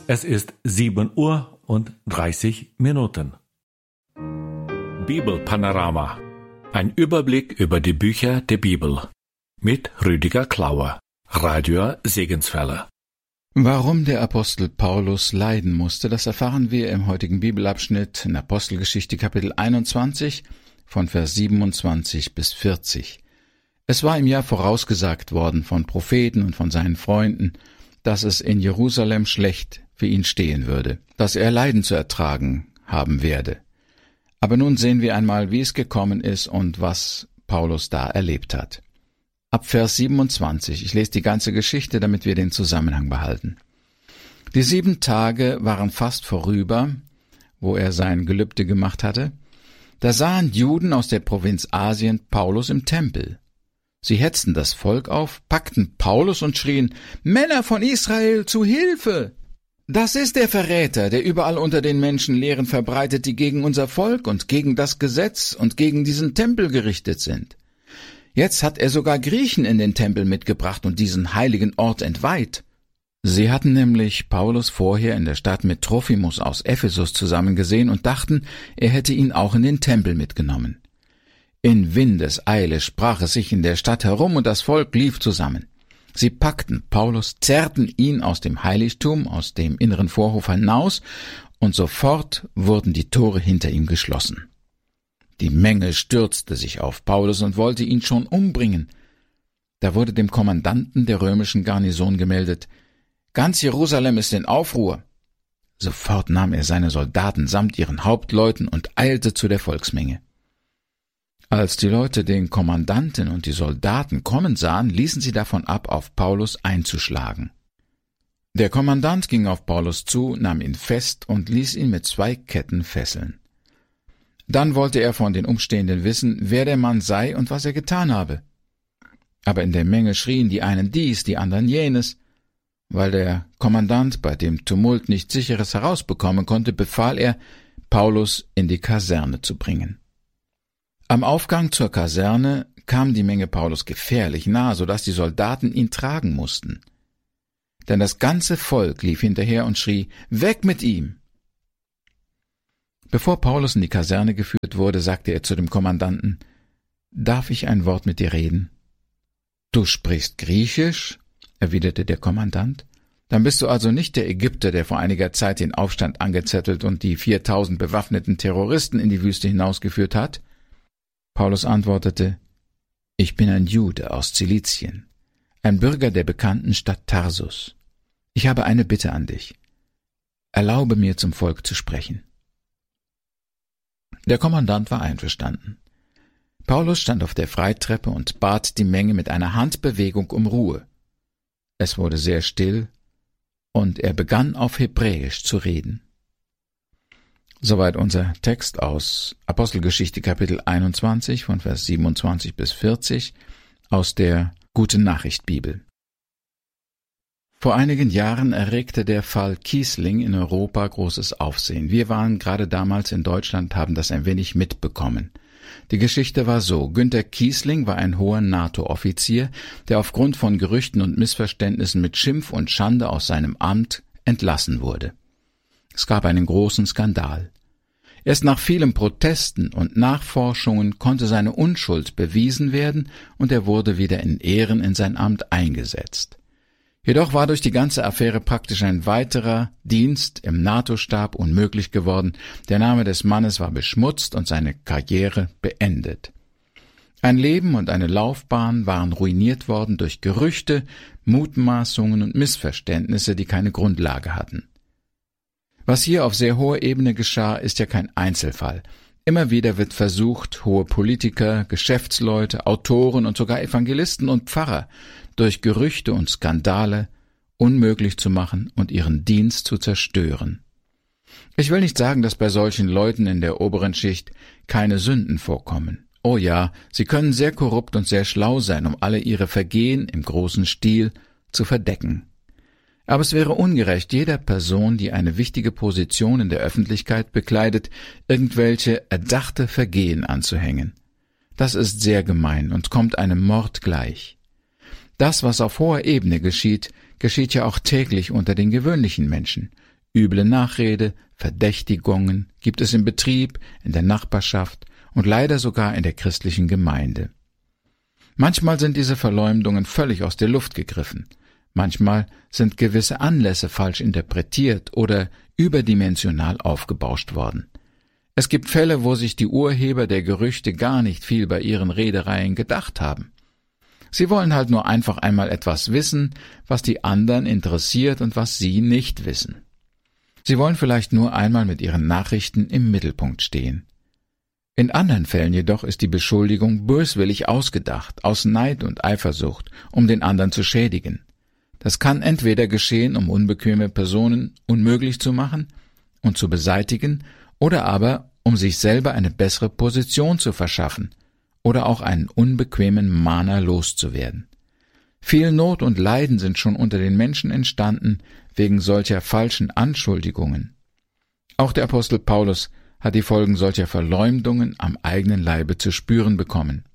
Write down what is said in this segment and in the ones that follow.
Es ist 7:30 Uhr. Bibelpanorama. Ein Überblick über die Bücher der Bibel. Mit Rüdiger Klauer. Radio Segenswelle. Warum der Apostel Paulus leiden musste, das erfahren wir im heutigen Bibelabschnitt in Apostelgeschichte Kapitel 21 von Vers 27 bis 40. Es war im Jahr vorausgesagt worden von Propheten und von seinen Freunden, dass es in Jerusalem schlecht für ihn stehen würde, dass er Leiden zu ertragen haben werde. Aber nun sehen wir einmal, wie es gekommen ist und was Paulus da erlebt hat. Ab Vers 27, ich lese die ganze Geschichte, damit wir den Zusammenhang behalten. Die 7 Tage waren fast vorüber, wo er sein Gelübde gemacht hatte. Da sahen Juden aus der Provinz Asien Paulus im Tempel. Sie hetzten das Volk auf, packten Paulus und schrien: »Männer von Israel, zu Hilfe! Das ist der Verräter, der überall unter den Menschen Lehren verbreitet, die gegen unser Volk und gegen das Gesetz und gegen diesen Tempel gerichtet sind. Jetzt hat er sogar Griechen in den Tempel mitgebracht und diesen heiligen Ort entweiht.« Sie hatten nämlich Paulus vorher in der Stadt mit Trophimus aus Ephesus zusammengesehen und dachten, er hätte ihn auch in den Tempel mitgenommen. In Windeseile sprach es sich in der Stadt herum und das Volk lief zusammen. Sie packten Paulus, zerrten ihn aus dem Heiligtum, aus dem inneren Vorhof hinaus, und sofort wurden die Tore hinter ihm geschlossen. Die Menge stürzte sich auf Paulus und wollte ihn schon umbringen. Da wurde dem Kommandanten der römischen Garnison gemeldet: »Ganz Jerusalem ist in Aufruhr.« Sofort nahm er seine Soldaten samt ihren Hauptleuten und eilte zu der Volksmenge. Als die Leute den Kommandanten und die Soldaten kommen sahen, ließen sie davon ab, auf Paulus einzuschlagen. Der Kommandant ging auf Paulus zu, nahm ihn fest und ließ ihn mit 2 Ketten fesseln. Dann wollte er von den Umstehenden wissen, wer der Mann sei und was er getan habe. Aber in der Menge schrien die einen dies, die anderen jenes. Weil der Kommandant bei dem Tumult nichts Sicheres herausbekommen konnte, befahl er, Paulus in die Kaserne zu bringen. Am Aufgang zur Kaserne kam die Menge Paulus gefährlich nahe, so dass die Soldaten ihn tragen mussten. Denn das ganze Volk lief hinterher und schrie: »Weg mit ihm!« Bevor Paulus in die Kaserne geführt wurde, sagte er zu dem Kommandanten: »Darf ich ein Wort mit dir reden?« »Du sprichst Griechisch?« erwiderte der Kommandant. »Dann bist du also nicht der Ägypter, der vor einiger Zeit den Aufstand angezettelt und die 4000 bewaffneten Terroristen in die Wüste hinausgeführt hat?« Paulus antwortete: »Ich bin ein Jude aus Zilizien, ein Bürger der bekannten Stadt Tarsus. Ich habe eine Bitte an dich. Erlaube mir, zum Volk zu sprechen.« Der Kommandant war einverstanden. Paulus stand auf der Freitreppe und bat die Menge mit einer Handbewegung um Ruhe. Es wurde sehr still, und er begann auf Hebräisch zu reden. Soweit unser Text aus Apostelgeschichte Kapitel 21 von Vers 27 bis 40 aus der Gute-Nachricht-Bibel. Vor einigen Jahren erregte der Fall Kiesling in Europa großes Aufsehen. Wir waren gerade damals in Deutschland, haben das ein wenig mitbekommen. Die Geschichte war so: Günter Kiesling war ein hoher NATO-Offizier, der aufgrund von Gerüchten und Missverständnissen mit Schimpf und Schande aus seinem Amt entlassen wurde. Es gab einen großen Skandal. Erst nach vielen Protesten und Nachforschungen konnte seine Unschuld bewiesen werden und er wurde wieder in Ehren in sein Amt eingesetzt. Jedoch war durch die ganze Affäre praktisch ein weiterer Dienst im NATO-Stab unmöglich geworden. Der Name des Mannes war beschmutzt und seine Karriere beendet. Ein Leben und eine Laufbahn waren ruiniert worden durch Gerüchte, Mutmaßungen und Missverständnisse, die keine Grundlage hatten. Was hier auf sehr hoher Ebene geschah, ist ja kein Einzelfall. Immer wieder wird versucht, hohe Politiker, Geschäftsleute, Autoren und sogar Evangelisten und Pfarrer durch Gerüchte und Skandale unmöglich zu machen und ihren Dienst zu zerstören. Ich will nicht sagen, dass bei solchen Leuten in der oberen Schicht keine Sünden vorkommen. Oh ja, sie können sehr korrupt und sehr schlau sein, um alle ihre Vergehen im großen Stil zu verdecken. Aber es wäre ungerecht, jeder Person, die eine wichtige Position in der Öffentlichkeit bekleidet, irgendwelche erdachte Vergehen anzuhängen. Das ist sehr gemein und kommt einem Mord gleich. Das, was auf hoher Ebene geschieht, geschieht ja auch täglich unter den gewöhnlichen Menschen. Üble Nachrede, Verdächtigungen gibt es im Betrieb, in der Nachbarschaft und leider sogar in der christlichen Gemeinde. Manchmal sind diese Verleumdungen völlig aus der Luft gegriffen. Manchmal sind gewisse Anlässe falsch interpretiert oder überdimensional aufgebauscht worden. Es gibt Fälle, wo sich die Urheber der Gerüchte gar nicht viel bei ihren Redereien gedacht haben. Sie wollen halt nur einfach einmal etwas wissen, was die anderen interessiert und was sie nicht wissen. Sie wollen vielleicht nur einmal mit ihren Nachrichten im Mittelpunkt stehen. In anderen Fällen jedoch ist die Beschuldigung böswillig ausgedacht, aus Neid und Eifersucht, um den anderen zu schädigen. Das kann entweder geschehen, um unbequeme Personen unmöglich zu machen und zu beseitigen, oder aber, um sich selber eine bessere Position zu verschaffen oder auch einen unbequemen Mahner loszuwerden. Viel Not und Leiden sind schon unter den Menschen entstanden wegen solcher falschen Anschuldigungen. Auch der Apostel Paulus hat die Folgen solcher Verleumdungen am eigenen Leibe zu spüren bekommen.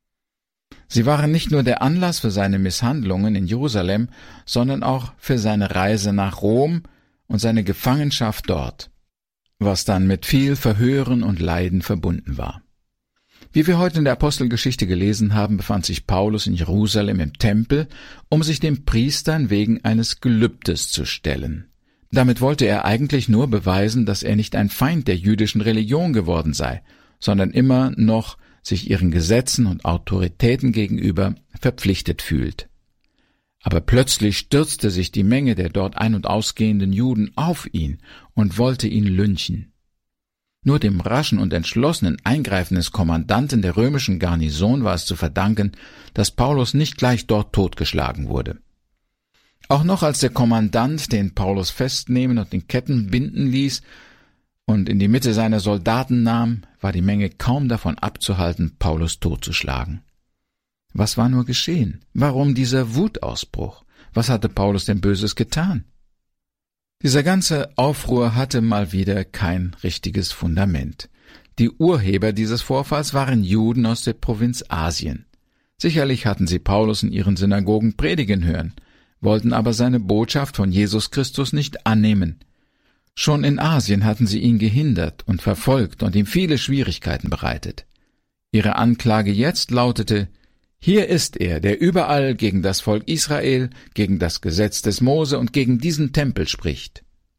Sie waren nicht nur der Anlass für seine Misshandlungen in Jerusalem, sondern auch für seine Reise nach Rom und seine Gefangenschaft dort, was dann mit viel Verhören und Leiden verbunden war. Wie wir heute in der Apostelgeschichte gelesen haben, befand sich Paulus in Jerusalem im Tempel, um sich den Priestern wegen eines Gelübdes zu stellen. Damit wollte er eigentlich nur beweisen, dass er nicht ein Feind der jüdischen Religion geworden sei, sondern immer noch sich ihren Gesetzen und Autoritäten gegenüber verpflichtet fühlt. Aber plötzlich stürzte sich die Menge der dort ein- und ausgehenden Juden auf ihn und wollte ihn lynchen. Nur dem raschen und entschlossenen Eingreifen des Kommandanten der römischen Garnison war es zu verdanken, dass Paulus nicht gleich dort totgeschlagen wurde. Auch noch als der Kommandant den Paulus festnehmen und in Ketten binden ließ und in die Mitte seiner Soldaten nahm, war die Menge kaum davon abzuhalten, Paulus totzuschlagen. Was war nur geschehen? Warum dieser Wutausbruch? Was hatte Paulus denn Böses getan? Dieser ganze Aufruhr hatte mal wieder kein richtiges Fundament. Die Urheber dieses Vorfalls waren Juden aus der Provinz Asien. Sicherlich hatten sie Paulus in ihren Synagogen predigen hören, wollten aber seine Botschaft von Jesus Christus nicht annehmen. Schon in Asien hatten sie ihn gehindert und verfolgt und ihm viele Schwierigkeiten bereitet. Ihre Anklage jetzt lautete: Hier ist er, der überall gegen das Volk Israel, gegen das Gesetz des Mose und gegen diesen Tempel spricht.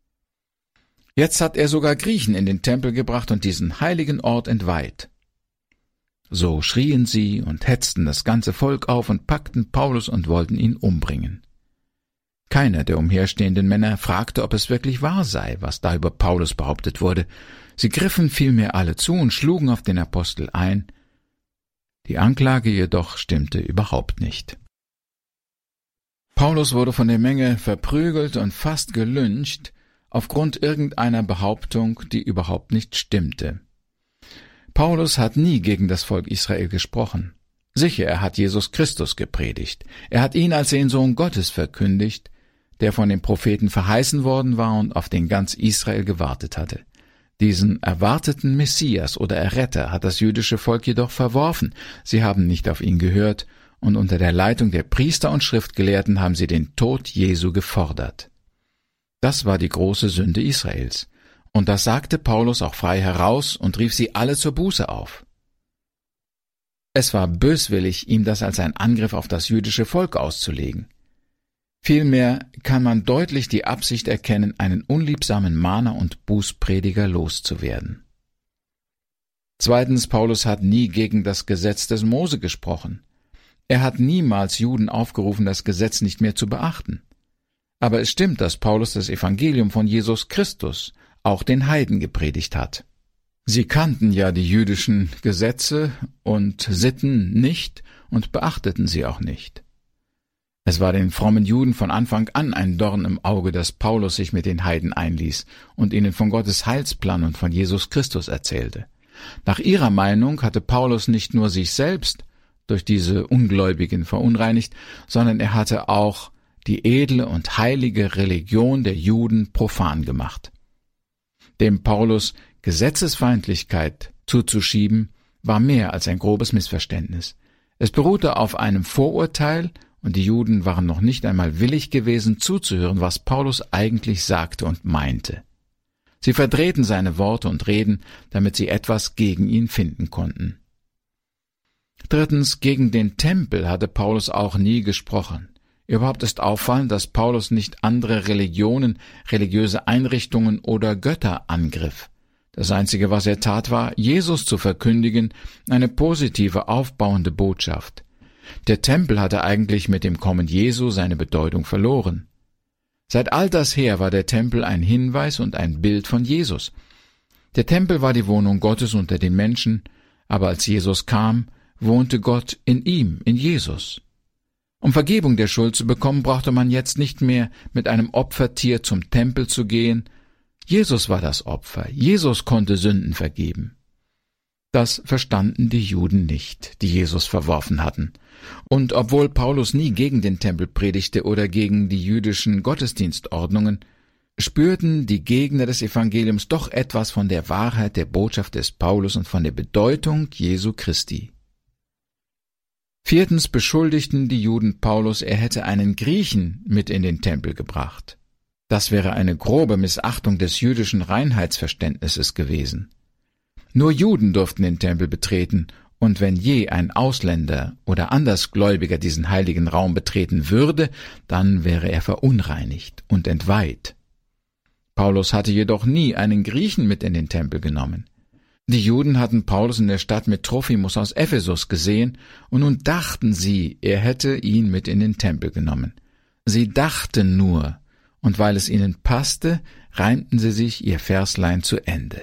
Jetzt hat er sogar Griechen in den Tempel gebracht und diesen heiligen Ort entweiht. So schrien sie und hetzten das ganze Volk auf und packten Paulus und wollten ihn umbringen. Keiner der umherstehenden Männer fragte, ob es wirklich wahr sei, was da über Paulus behauptet wurde. Sie griffen vielmehr alle zu und schlugen auf den Apostel ein. Die Anklage jedoch stimmte überhaupt nicht. Paulus wurde von der Menge verprügelt und fast gelyncht, aufgrund irgendeiner Behauptung, die überhaupt nicht stimmte. Paulus hat nie gegen das Volk Israel gesprochen. Sicher, er hat Jesus Christus gepredigt. Er hat ihn als den Sohn Gottes verkündigt, der von den Propheten verheißen worden war und auf den ganz Israel gewartet hatte. Diesen erwarteten Messias oder Erretter hat das jüdische Volk jedoch verworfen. Sie haben nicht auf ihn gehört, und unter der Leitung der Priester und Schriftgelehrten haben sie den Tod Jesu gefordert. Das war die große Sünde Israels. Und das sagte Paulus auch frei heraus und rief sie alle zur Buße auf. Es war böswillig, ihm das als ein Angriff auf das jüdische Volk auszulegen. Vielmehr kann man deutlich die Absicht erkennen, einen unliebsamen Mahner und Bußprediger loszuwerden. Zweitens, Paulus hat nie gegen das Gesetz des Mose gesprochen. Er hat niemals Juden aufgerufen, das Gesetz nicht mehr zu beachten. Aber es stimmt, dass Paulus das Evangelium von Jesus Christus auch den Heiden gepredigt hat. Sie kannten ja die jüdischen Gesetze und Sitten nicht und beachteten sie auch nicht. Es war den frommen Juden von Anfang an ein Dorn im Auge, dass Paulus sich mit den Heiden einließ und ihnen von Gottes Heilsplan und von Jesus Christus erzählte. Nach ihrer Meinung hatte Paulus nicht nur sich selbst durch diese Ungläubigen verunreinigt, sondern er hatte auch die edle und heilige Religion der Juden profan gemacht. Dem Paulus Gesetzesfeindlichkeit zuzuschieben, war mehr als ein grobes Missverständnis. Es beruhte auf einem Vorurteil und die Juden waren noch nicht einmal willig gewesen, zuzuhören, was Paulus eigentlich sagte und meinte. Sie verdrehten seine Worte und Reden, damit sie etwas gegen ihn finden konnten. Drittens, gegen den Tempel hatte Paulus auch nie gesprochen. Überhaupt ist auffallend, dass Paulus nicht andere Religionen, religiöse Einrichtungen oder Götter angriff. Das Einzige, was er tat, war, Jesus zu verkündigen, eine positive, aufbauende Botschaft. Der Tempel hatte eigentlich mit dem Kommen Jesu seine Bedeutung verloren. Seit all das her war der Tempel ein Hinweis und ein Bild von Jesus. Der Tempel war die Wohnung Gottes unter den Menschen, aber als Jesus kam, wohnte Gott in ihm, in Jesus. Um Vergebung der Schuld zu bekommen, brauchte man jetzt nicht mehr mit einem Opfertier zum Tempel zu gehen. Jesus war das Opfer. Jesus konnte Sünden vergeben. Das verstanden die Juden nicht, die Jesus verworfen hatten. Und obwohl Paulus nie gegen den Tempel predigte oder gegen die jüdischen Gottesdienstordnungen, spürten die Gegner des Evangeliums doch etwas von der Wahrheit der Botschaft des Paulus und von der Bedeutung Jesu Christi. Viertens beschuldigten die Juden Paulus, er hätte einen Griechen mit in den Tempel gebracht. Das wäre eine grobe Missachtung des jüdischen Reinheitsverständnisses gewesen. Nur Juden durften den Tempel betreten, und wenn je ein Ausländer oder Andersgläubiger diesen heiligen Raum betreten würde, dann wäre er verunreinigt und entweiht. Paulus hatte jedoch nie einen Griechen mit in den Tempel genommen. Die Juden hatten Paulus in der Stadt mit Trophimus aus Ephesus gesehen, und nun dachten sie, er hätte ihn mit in den Tempel genommen. Sie dachten nur, und weil es ihnen passte, reimten sie sich ihr Verslein zu Ende.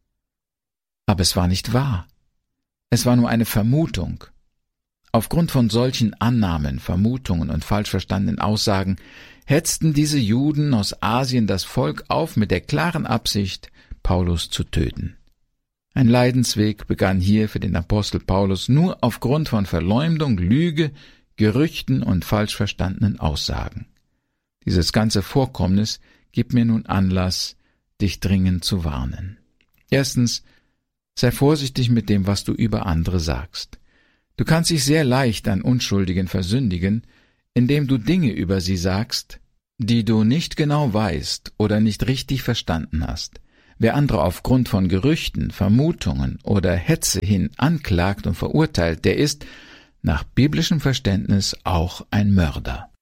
Aber es war nicht wahr. Es war nur eine Vermutung. Aufgrund von solchen Annahmen, Vermutungen und falsch verstandenen Aussagen hetzten diese Juden aus Asien das Volk auf mit der klaren Absicht, Paulus zu töten. Ein Leidensweg begann hier für den Apostel Paulus nur aufgrund von Verleumdung, Lüge, Gerüchten und falsch verstandenen Aussagen. Dieses ganze Vorkommnis gibt mir nun Anlass, dich dringend zu warnen. Erstens, sei vorsichtig mit dem, was du über andere sagst. Du kannst dich sehr leicht an Unschuldigen versündigen, indem du Dinge über sie sagst, die du nicht genau weißt oder nicht richtig verstanden hast. Wer andere aufgrund von Gerüchten, Vermutungen oder Hetze hin anklagt und verurteilt, der ist, nach biblischem Verständnis, auch ein Mörder.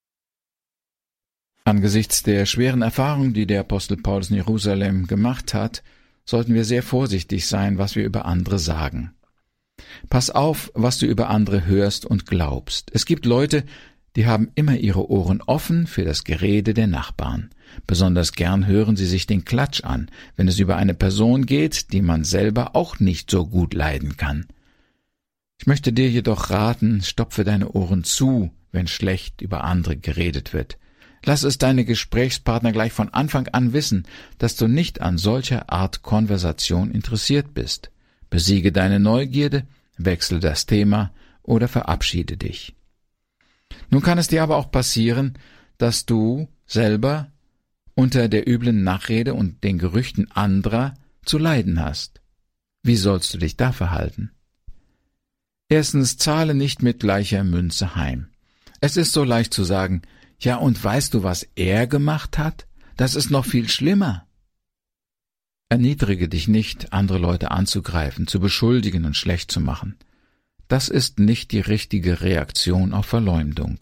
Angesichts der schweren Erfahrung, die der Apostel Paulus in Jerusalem gemacht hat, sollten wir sehr vorsichtig sein, was wir über andere sagen. Pass auf, was du über andere hörst und glaubst. Es gibt Leute, die haben immer ihre Ohren offen für das Gerede der Nachbarn. Besonders gern hören sie sich den Klatsch an, wenn es über eine Person geht, die man selber auch nicht so gut leiden kann. Ich möchte dir jedoch raten, stopfe deine Ohren zu, wenn schlecht über andere geredet wird. Lass es deine Gesprächspartner gleich von Anfang an wissen, dass du nicht an solcher Art Konversation interessiert bist. Besiege deine Neugierde, wechsle das Thema oder verabschiede dich. Nun kann es dir aber auch passieren, dass du selber unter der üblen Nachrede und den Gerüchten anderer zu leiden hast. Wie sollst du dich da verhalten? Erstens, zahle nicht mit gleicher Münze heim. Es ist so leicht zu sagen, ja, und weißt du, was er gemacht hat? Das ist noch viel schlimmer. Erniedrige dich nicht, andere Leute anzugreifen, zu beschuldigen und schlecht zu machen. Das ist nicht die richtige Reaktion auf Verleumdung.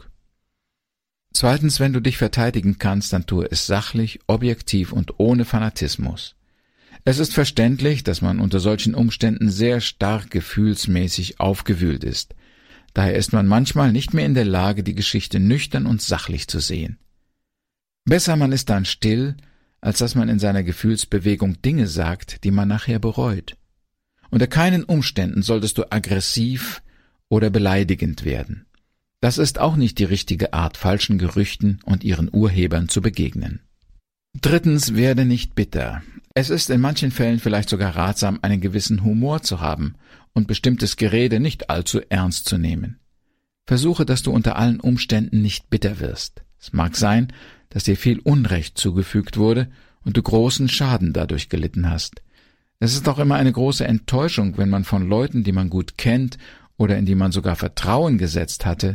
Zweitens, wenn du dich verteidigen kannst, dann tue es sachlich, objektiv und ohne Fanatismus. Es ist verständlich, dass man unter solchen Umständen sehr stark gefühlsmäßig aufgewühlt ist. Daher ist man manchmal nicht mehr in der Lage, die Geschichte nüchtern und sachlich zu sehen. Besser man ist dann still, als dass man in seiner Gefühlsbewegung Dinge sagt, die man nachher bereut. Unter keinen Umständen solltest du aggressiv oder beleidigend werden. Das ist auch nicht die richtige Art, falschen Gerüchten und ihren Urhebern zu begegnen. Drittens, werde nicht bitter. Es ist in manchen Fällen vielleicht sogar ratsam, einen gewissen Humor zu haben und bestimmtes Gerede nicht allzu ernst zu nehmen. Versuche, dass du unter allen Umständen nicht bitter wirst. Es mag sein, dass dir viel Unrecht zugefügt wurde und du großen Schaden dadurch gelitten hast. Es ist auch immer eine große Enttäuschung, wenn man von Leuten, die man gut kennt oder in die man sogar Vertrauen gesetzt hatte,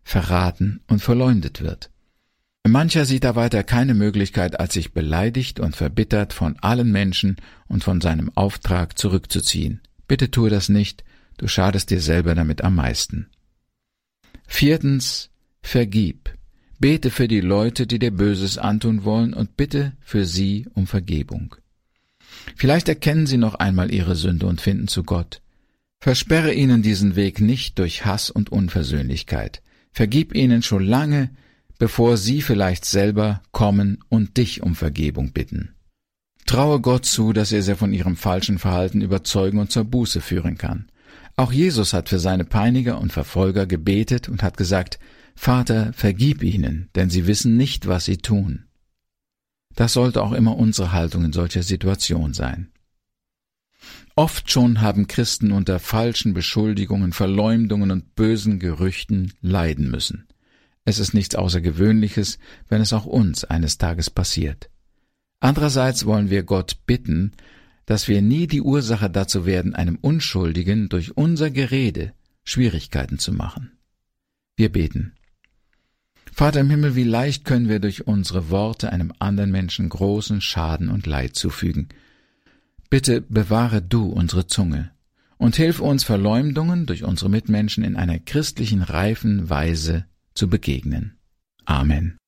verraten und verleumdet wird. Mancher sieht da weiter keine Möglichkeit, als sich beleidigt und verbittert von allen Menschen und von seinem Auftrag zurückzuziehen. Bitte tue das nicht, du schadest dir selber damit am meisten. 4. Vergib. Bete für die Leute, die dir Böses antun wollen, und bitte für sie um Vergebung. Vielleicht erkennen sie noch einmal ihre Sünde und finden zu Gott. Versperre ihnen diesen Weg nicht durch Hass und Unversöhnlichkeit. Vergib ihnen schon lange, bevor sie vielleicht selber kommen und dich um Vergebung bitten. Traue Gott zu, dass er sie von ihrem falschen Verhalten überzeugen und zur Buße führen kann. Auch Jesus hat für seine Peiniger und Verfolger gebetet und hat gesagt: Vater, vergib ihnen, denn sie wissen nicht, was sie tun. Das sollte auch immer unsere Haltung in solcher Situation sein. Oft schon haben Christen unter falschen Beschuldigungen, Verleumdungen und bösen Gerüchten leiden müssen. Es ist nichts Außergewöhnliches, wenn es auch uns eines Tages passiert. Andererseits wollen wir Gott bitten, dass wir nie die Ursache dazu werden, einem Unschuldigen durch unser Gerede Schwierigkeiten zu machen. Wir beten. Vater im Himmel, wie leicht können wir durch unsere Worte einem anderen Menschen großen Schaden und Leid zufügen. Bitte bewahre du unsere Zunge und hilf uns, Verleumdungen durch unsere Mitmenschen in einer christlichen, reifen Weise zu begegnen. Amen.